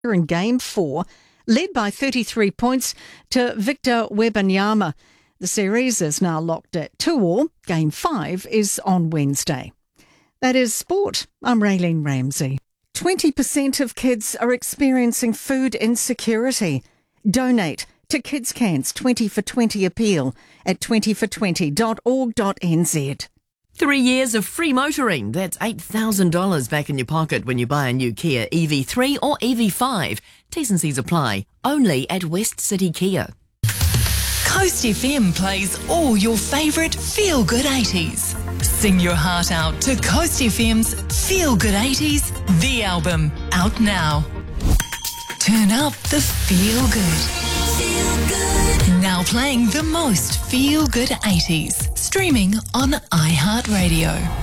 in Game 4, led by 33 points to Victor Wembanyama. The series is now locked at 2-2. Game 5 is on Wednesday. That is sport. I'm Raylene Ramsey. 20% of kids are experiencing food insecurity. Donate to Kids Can's 20 for 20 appeal at 20for20.org.nz. 3 years of free motoring. That's $8,000 back in your pocket when you buy a new Kia EV3 or EV5. T's and C's apply. Only at West City Kia. Coast FM plays all your favourite feel-good 80s. Sing your heart out to Coast FM's Feel Good 80s, the album, out now. Turn up the feel good. Feel good. Now playing the most feel good 80s. Streaming on iHeartRadio.